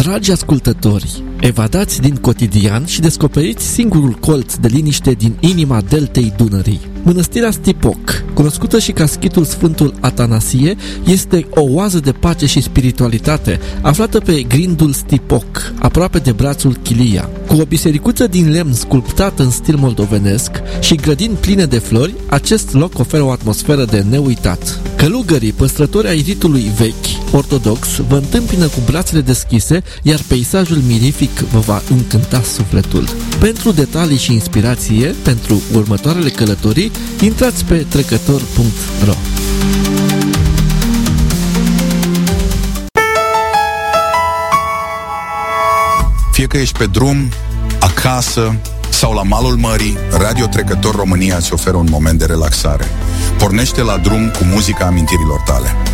Dragi ascultători, evadați din cotidian și descoperiți singurul colț de liniște din inima deltei Dunării. Mănăstirea Stipoc, cunoscută și ca schitul Sfântul Atanasie, este o oază de pace și spiritualitate, aflată pe grindul Stipoc, aproape de brațul Chilia. Cu o bisericuță din lemn sculptată în stil moldovenesc și grădini pline de flori, acest loc oferă o atmosferă de neuitat. Călugării, păstrători ai ritului vechi, ortodox, vă întâmpină cu brațele deschise, iar peisajul mirific vă va încânta sufletul. Pentru detalii și inspirație pentru următoarele călătorii, intrați pe trecător.ro. Fie că ești pe drum, acasă sau la malul mării, Radio Trecător România îți oferă un moment de relaxare. Pornește la drum cu muzica amintirilor tale.